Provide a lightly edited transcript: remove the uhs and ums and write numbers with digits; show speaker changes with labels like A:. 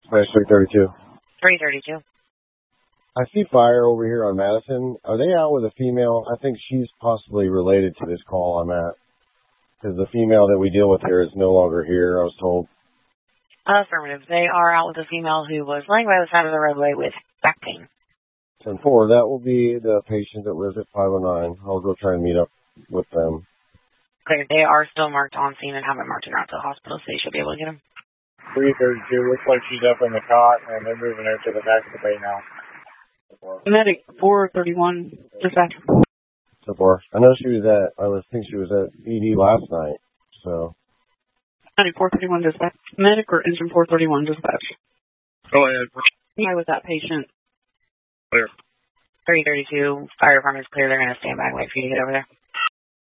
A: That's 332.
B: 332.
A: I see fire over here on Madison. Are they out with a female? I think she's possibly related to this call I'm at. Because the female that we deal with here is no longer here, I was told.
B: Affirmative. They are out with a female who was laying by the side of the roadway with back pain.
A: 10-4, that will be the patient that lives at 509. I'll go try and meet up with them.
B: Okay, they are still marked on scene and haven't marked her out to the hospital, so you should be able to get them.
C: 332, looks like she's up in the cot, and they're moving her to the back of the bay now.
D: Medic 431, dispatch.
A: 10-4. I know she was at, I think she was at ED last night, so.
D: Medic 431, dispatch. Medic or engine 431, dispatch.
C: Go ahead.
D: Hi with that patient.
C: Clear.
B: 332, fire department's clear. They're going to stand by and wait for you to get over there.